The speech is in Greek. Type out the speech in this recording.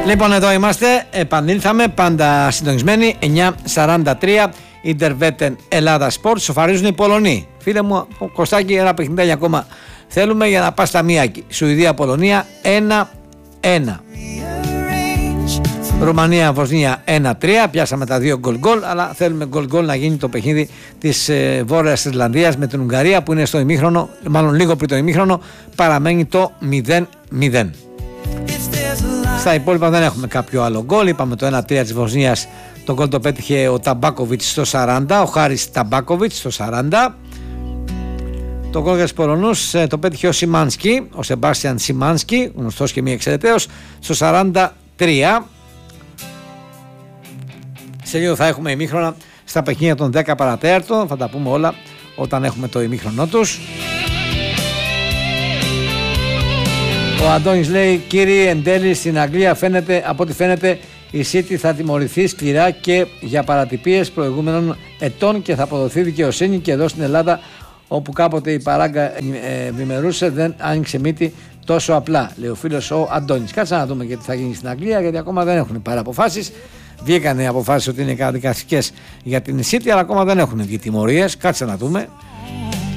Λοιπόν, εδώ είμαστε, επανήλθαμε, πάντα συντονισμένοι, 9:43, Ιντερβέτεν Ελλάδα Σπορτ, σοφαρίζουν οι Πολωνοί. Φίλε μου, Κωστάκη, ένα παιχνιδάκι ακόμα θέλουμε για να πας στα Μιάκη. Σουηδία-Πολωνία 1-1. Ρουμανία-Βοσνία 1-3, πιάσαμε τα 2 γκολ, αλλά θέλουμε γκολ να γίνει το παιχνίδι της Βόρειας Ιρλανδίας με την Ουγγαρία που είναι στο ημίχρονο, μάλλον λίγο πριν το ημίχρονο, παραμένει το 0-0. Στα υπόλοιπα δεν έχουμε κάποιο άλλο γκολ. Είπαμε το 1-3 της Βοσνίας, το γκολ το πέτυχε ο Ταμπάκοβιτς στο 40, ο Χάρης Ταμπάκοβιτς στο 40. Το γκολ για τους Πολωνούς το πέτυχε ο Σιμάνσκι, ο Σεμπάστιαν Σιμάνσκι, γνωστός και μη εξαιρεταίος, στο 43. Σε λίγο θα έχουμε ημίχρονα στα παιχνίδια των 10 παρατέταρτο, θα τα πούμε όλα όταν έχουμε το ημίχρονό τους. Ο Αντώνης λέει: κύριε εν τέλει, στην Αγγλία από ό,τι φαίνεται η City θα τιμωρηθεί σκληρά και για παρατυπίες προηγούμενων ετών και θα αποδοθεί δικαιοσύνη, και εδώ στην Ελλάδα, όπου κάποτε η παράγκα ευημερούσε, δεν άνοιξε μύτη τόσο απλά, λέει ο φίλος ο Αντώνης. Κάτσε να δούμε και τι θα γίνει στην Αγγλία, γιατί ακόμα δεν έχουν πάρει αποφάσεις. Βγήκαν οι αποφάσεις ότι είναι καταδικαστικές για την City, αλλά ακόμα δεν έχουν βγει τιμωρίες. Κάτσε να δούμε.